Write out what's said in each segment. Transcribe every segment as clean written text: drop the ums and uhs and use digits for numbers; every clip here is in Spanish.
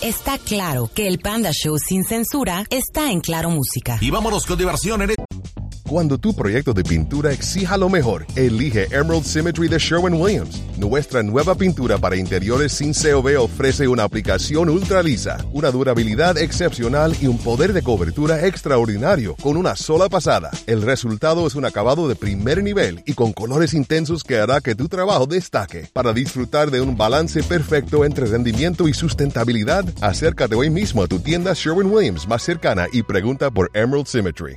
Está claro que el Panda Show sin censura está en Claro Música. Y vámonos con diversión. Cuando tu proyecto de pintura exija lo mejor, elige Emerald Symmetry de Sherwin-Williams. Nuestra nueva pintura para interiores sin COV ofrece una aplicación ultra lisa, una durabilidad excepcional y un poder de cobertura extraordinario con una sola pasada. El resultado es un acabado de primer nivel y con colores intensos que hará que tu trabajo destaque. Para disfrutar de un balance perfecto entre rendimiento y sustentabilidad, acércate hoy mismo a tu tienda Sherwin-Williams más cercana y pregunta por Emerald Symmetry.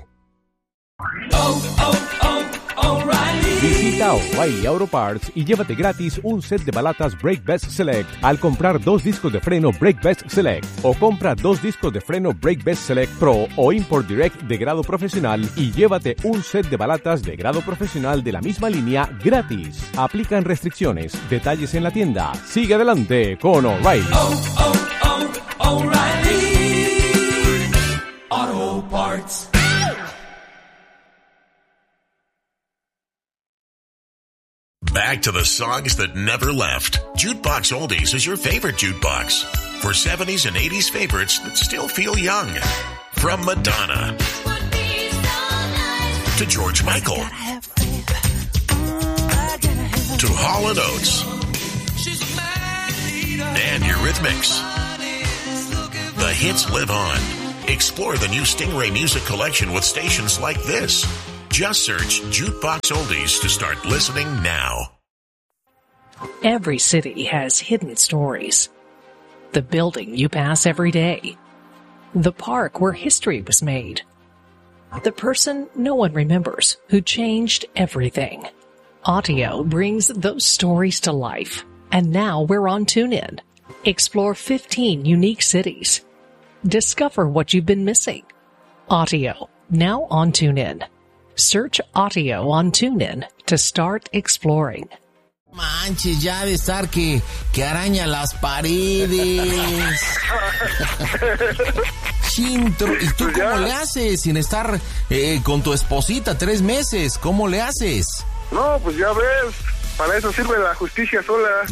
Visita O'Reilly Auto Parts y llévate gratis un set de balatas Brake Best Select al comprar 2 discos de freno Brake Best Select, o compra 2 discos de freno Brake Best Select Pro o Import Direct de grado profesional y llévate un set de balatas de grado profesional de la misma línea gratis. Aplican restricciones. Detalles en la tienda. Sigue adelante con O'Reilly. O'Reilly Auto Parts. Back to the songs that never left. Jukebox Oldies is your favorite jukebox. For 70s and 80s favorites that still feel young. From Madonna to George Michael to Hall & Oates and Eurythmics. The hits live on. Explore the new Stingray Music Collection with stations like this. Just search Jukebox Oldies to start listening now. Every city has hidden stories. The building you pass every day. The park where history was made. The person no one remembers who changed everything. Audio brings those stories to life. And now we're on TuneIn. Explore 15 unique cities. Discover what you've been missing. Audio, now on TuneIn. Search Audio on TuneIn to start exploring. Manches, ya de estar que araña las paredes. Chintro, ¿y tú cómo le haces sin estar con tu esposita 3 meses? ¿Cómo le haces? No, pues ya ves, para eso sirve la justicia sola.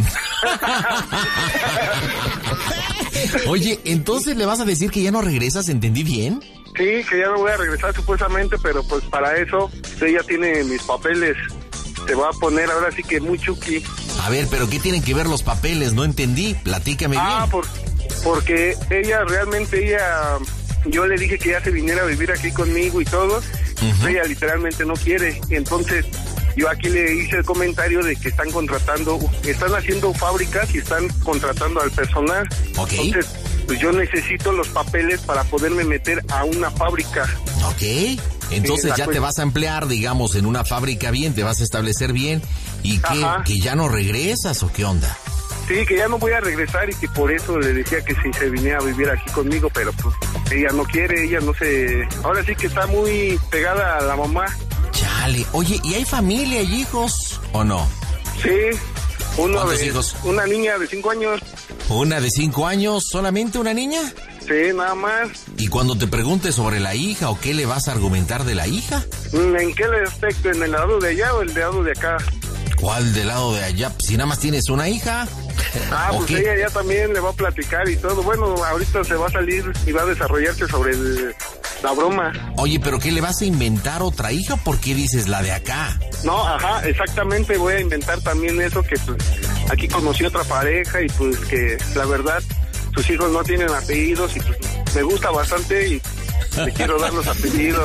Oye, entonces le vas a decir que ya no regresas, ¿entendí bien? Sí, que ya no voy a regresar supuestamente, pero pues para eso ella tiene mis papeles. Se va a poner ahora sí que muy chuki. A ver, pero ¿qué tienen que ver los papeles? No entendí, platícame bien. Porque ella realmente, yo le dije que ya se viniera a vivir aquí conmigo y todo. Uh-huh. Ella literalmente no quiere. Entonces yo aquí le hice el comentario de que están haciendo fábricas y están contratando al personal. Okay. Entonces, pues yo necesito los papeles para poderme meter a una fábrica. Ok, entonces ya te vas a emplear, digamos, en una fábrica bien, te vas a establecer bien. ¿Y que ya no regresas o qué onda? Sí, que ya no voy a regresar y que por eso le decía que si se viniera a vivir aquí conmigo, pero pues ella no quiere, ella no se... Ahora sí que está muy pegada a la mamá. Chale, oye, ¿y hay familia y hijos o no? Sí, ¿Cuántos hijos? Una niña de 5 años. ¿Una de 5 años? ¿Solamente una niña? Sí, nada más. ¿Y cuando te preguntes sobre la hija o qué le vas a argumentar de la hija? ¿En qué aspecto? ¿En el lado de allá o el lado de acá? ¿Cuál del lado de allá? Si nada más tienes una hija. Pues ella ya también le va a platicar y todo. Bueno, ahorita se va a salir y va a desarrollarse sobre la broma. Oye, ¿pero qué le vas a inventar otra hija? ¿Por qué dices la de acá? No, exactamente, voy a inventar también eso, que pues aquí conocí otra pareja y pues que la verdad sus hijos no tienen apellidos y pues me gusta bastante y le quiero dar los apellidos.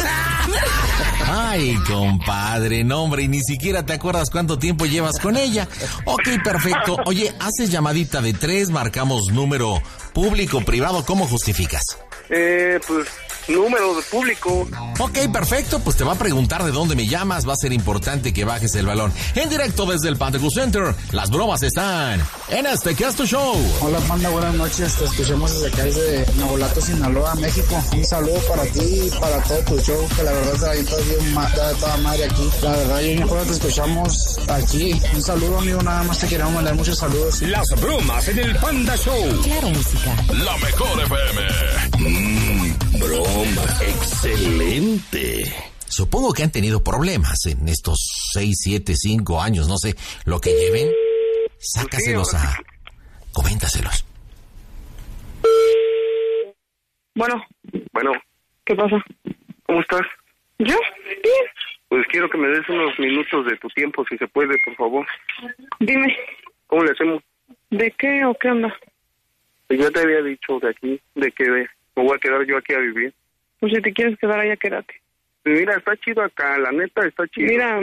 Ay, compadre, no hombre, y ni siquiera te acuerdas cuánto tiempo llevas con ella. Ok, perfecto. Oye, haces llamadita de 3, marcamos número público, privado, ¿cómo justificas? Pues número de público. Ok, perfecto, pues te va a preguntar de dónde me llamas, va a ser importante que bajes el balón. En directo desde el Panda Center, las bromas están en este Casto Show. Hola, Panda, buenas noches, te escuchamos desde acá, desde Navolato, Sinaloa, México. Un saludo para ti y para todo tu show, que la verdad se la avienta bien de toda madre aquí. La verdad, yo y mi esposa te escuchamos aquí. Un saludo, amigo, nada más te queremos mandar muchos saludos. Las bromas en el Panda Show. Claro Música. La mejor FM. Broma, excelente. Supongo que han tenido problemas en estos 6, 7, 5 años, no sé, lo que lleven. Sácaselos coméntaselos. Bueno. ¿Qué pasa? ¿Cómo estás? ¿Yo? Bien. Pues quiero que me des unos minutos de tu tiempo, si se puede, por favor. Dime. ¿Cómo le hacemos? ¿De qué o qué onda? Pues yo te había dicho de aquí, de que me voy a quedar yo aquí a vivir. Pues si te quieres quedar allá, quédate. Mira, está chido acá, la neta, está chido. Mira,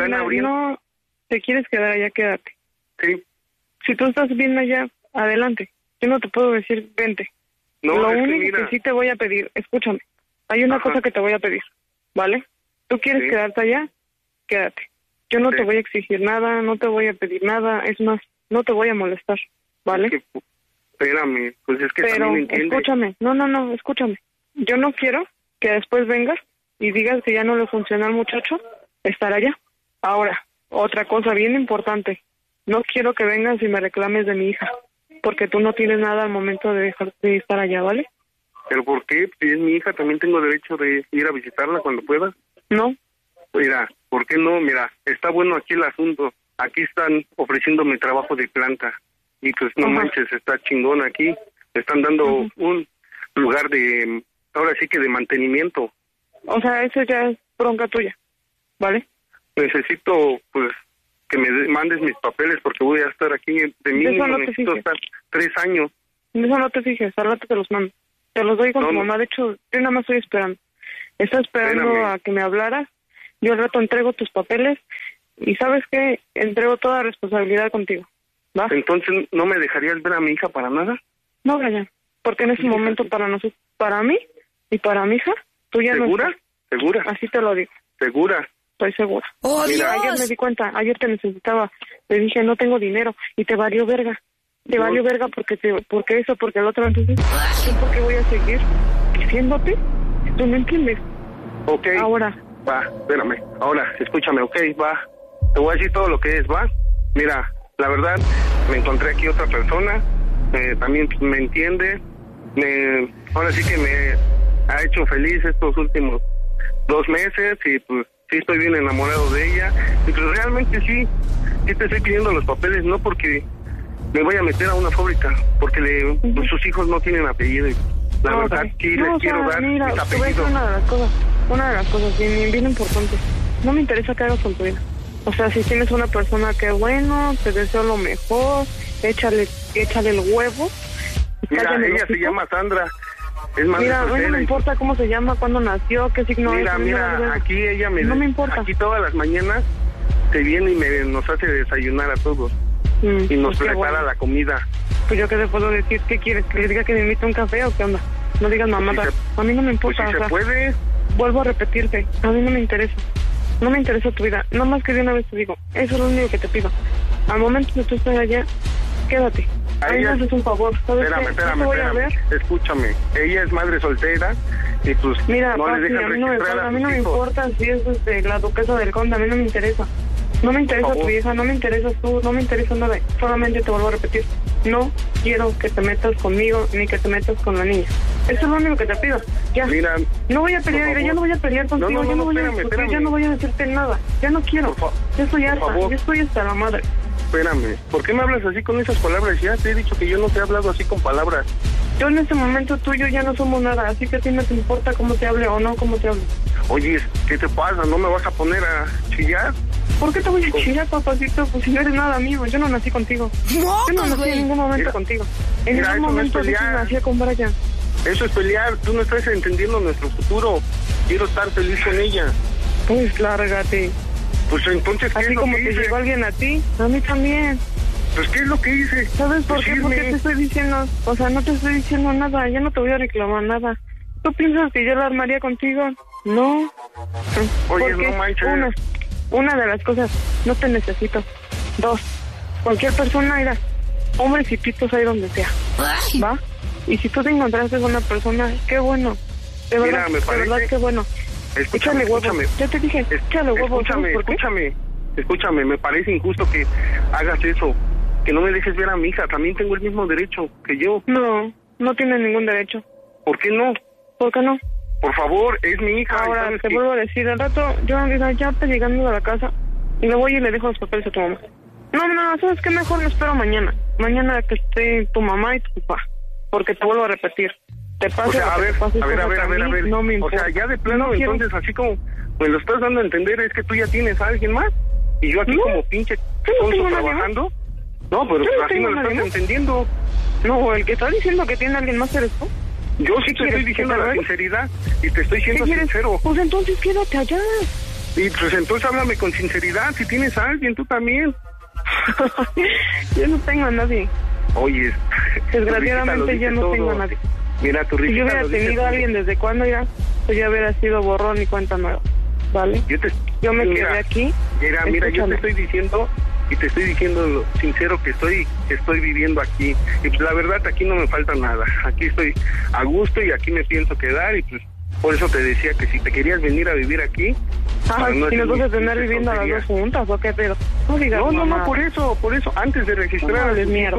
no te quieres quedar allá, quédate. Sí. Si tú estás bien allá, adelante. Yo no te puedo decir, vente. No, lo es único que sí te voy a pedir, escúchame, hay una cosa que te voy a pedir, ¿vale? ¿Tú quieres quedarte allá? Quédate. Yo no te voy a exigir nada, no te voy a pedir nada, es más, no te voy a molestar, ¿vale? Espérame, pues es que pero también entiende. Escúchame, no, escúchame. Yo no quiero que después vengas y digas que ya no le funciona al muchacho estar allá. Ahora, otra cosa bien importante, no quiero que vengas y me reclames de mi hija, porque tú no tienes nada al momento de dejar de estar allá, ¿vale? ¿Pero por qué? Si es mi hija, también tengo derecho de ir a visitarla cuando pueda. No. Mira, ¿por qué no? Mira, está bueno aquí el asunto. Aquí están ofreciéndome trabajo de planta. Y pues no manches, está chingón aquí. Me están dando un lugar de, ahora sí que de mantenimiento. O sea, eso ya es bronca tuya, ¿vale? Necesito, pues, que me mandes mis papeles porque voy a estar aquí de mínimo. No necesito estar 3 años. De eso no te fijes, al rato te los mando. Te los doy con tu mamá, de hecho, yo nada más estoy esperando. Estoy esperando a que me hablaras. Yo al rato entrego tus papeles y ¿sabes qué? Entrego toda responsabilidad contigo, ¿va? Entonces, ¿no me dejarías ver a mi hija para nada? No, Brian, porque en ese momento para nosotros, para mí y para mi hija, tú ya ¿Segura? no... ¿Segura? Así te lo digo. ¿Segura? Estoy segura. ¡Oh, mira, Dios! ayer me di cuenta, ayer te necesitaba. Te dije, no tengo dinero y te valió verga. Te valió verga porque el otro, entonces, ¿por qué voy a seguir diciéndote? Tú no entiendes. Ok. Ahora. Va, espérame. Ahora, escúchame, ok, va. Te voy a decir todo lo que es, va. Mira, la verdad, me encontré aquí otra persona, también me entiende, ahora sí que me ha hecho feliz estos últimos 2 meses y pues sí estoy bien enamorado de ella. Y pues realmente sí te estoy pidiendo los papeles, no porque me voy a meter a una fábrica, porque pues, sus hijos no tienen apellido. Y la verdad, sí les quiero dar mis apellidos. Una de las cosas bien importante. No me interesa que hagas con tu vida. O sea, si tienes una persona que bueno, te deseo lo mejor, échale el huevo. Mira, ella se llama Sandra. Es más, mira, no me importa cómo se llama, cuándo nació, qué signo es. Mira, aquí ella no me importa. Aquí todas las mañanas se viene y nos hace desayunar a todos. Y nos prepara la comida. Pues yo qué te puedo decir, ¿qué quieres? ¿Que le diga que me invite a un café o qué onda? No digas mamada. A mí no me importa. Pues si se puede. Vuelvo a repetirte, a mí no me interesa. No me interesa tu vida. No más que de una vez te digo, eso es lo único que te pido. Al momento que tú estés allá, quédate. Ahí me haces un favor. Espérame. Escúchame. Ella es madre soltera y pues mira, no papi, le dejan registrar a mí no me importa si es la duquesa del conde, a mí no me interesa. No me interesa tu hija, no me interesas tú, no me interesa nada. Solamente te vuelvo a repetir, no quiero que te metas conmigo ni que te metas con la niña. Eso es lo único que te pido. Ya. Mira, no voy a pelear, yo no voy a pelear contigo, yo no voy a discutir, yo no voy a decirte nada. Ya no quiero. Yo estoy harta, yo estoy hasta la madre. Espérame, ¿por qué me hablas así con esas palabras? Ya te he dicho que yo no te he hablado así con palabras. Yo en este momento tú y yo ya no somos nada, así que a ti no te importa cómo te hable o no cómo te hable. Oye, ¿qué te pasa? ¿No me vas a poner a chillar? ¿Por qué te voy a chillar, papacito? Pues si no eres nada amigo, yo no nací contigo. No, yo no nací en ningún momento contigo. En ningún momento nací con Brian. Eso es pelear, tú no estás entendiendo nuestro futuro. Quiero estar feliz con ella. Pues lárgate. Pues entonces, ¿qué así es lo como que te hice? llegó alguien a ti, a mí también. Pues, ¿qué es lo que hice? ¿Sabes por qué? Porque te estoy diciendo, o sea, no te estoy diciendo nada, ya no te voy a reclamar nada. ¿Tú piensas que yo la armaría contigo? No. Oye, no manches. Una de las cosas, no te necesito. 2, cualquier persona, mira, hombres y pitos hay donde sea. ¿Va? Y si tú te encontraste con una persona, qué bueno. De verdad, qué bueno. Échale huevos. Ya te dije, échale huevos. Escúchame, me parece injusto que hagas eso. Que no me dejes ver a mi hija. También tengo el mismo derecho que yo. No tienes ningún derecho. ¿Por qué no? ¿Por qué no? Por favor, es mi hija. Ahora, te vuelvo a decir, al rato, yo ya te llegando a la casa y me voy y le dejo los papeles a tu mamá. No, ¿sabes qué? Mejor me espero mañana. Mañana que esté tu mamá y tu papá. Porque te vuelvo a repetir, te pase. O sea, a ver, no me importa. O sea, ya de plano, entonces, así como me lo estás dando a entender, es que tú ya tienes a alguien más y yo aquí como pinche tonto trabajando. No, pero así me lo estás entendiendo. No, el que está diciendo que tiene a alguien más eres tú. Yo sí te estoy diciendo la sinceridad y te estoy siendo sincero. Pues entonces quédate allá. Y pues entonces háblame con sinceridad, si tienes a alguien, tú también. Yo no tengo a nadie. Oye, desgraciadamente yo no tengo a nadie. Mira, tu risita. Si yo hubiera tenido a alguien desde cuando ya, pues ya hubiera sido borrón y cuenta nueva, ¿vale? Yo me quedé aquí. Mira, yo te estoy diciendo y te estoy diciendo lo sincero que estoy viviendo aquí. Y pues la verdad aquí no me falta nada. Aquí estoy a gusto y aquí me pienso quedar y pues por eso te decía que si te querías venir a vivir aquí... y nos vas a tener viviendo a las dos juntas, ¿o qué pedo? No digas no, por eso, antes de registrar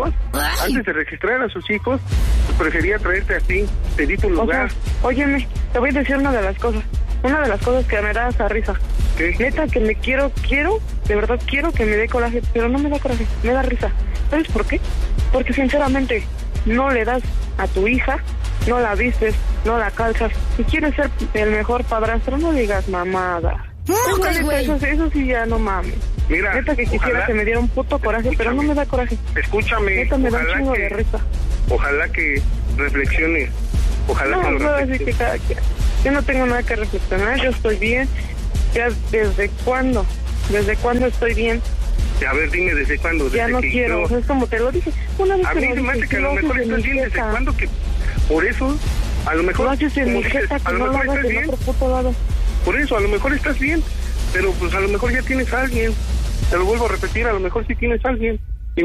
a sus hijos, pues prefería traerte a ti, te di tu lugar. O sea, óyeme, te voy a decir una de las cosas que me da esa risa. ¿Qué? Neta, que me quiero, de verdad quiero que me dé coraje, pero no me da coraje, me da risa. ¿Sabes por qué? Porque sinceramente no le das a tu hija, no la vistes, no la calzas. Si quieres ser el mejor padrastro, no digas mamada. Eso sí ya no mames. Mira, neta que quisiera que me diera un puto coraje, pero no me da coraje. Escúchame. Neta me da un chingo de risa. Ojalá que reflexiones. Yo no tengo nada que reflexionar, yo estoy bien. Ya ¿desde cuándo estoy bien? A ver, dime, ¿desde cuándo? Ya no quiero, es como te lo dije. Una vez a mí se me hace que a lo mejor estás bien, ¿desde cuándo? Que por eso, a lo mejor... No haces en mi jeta, que no lo hagas en otro puto lado. Por eso, a lo mejor estás bien, pero pues a lo mejor ya tienes a alguien. Te lo vuelvo a repetir, a lo mejor sí tienes a alguien.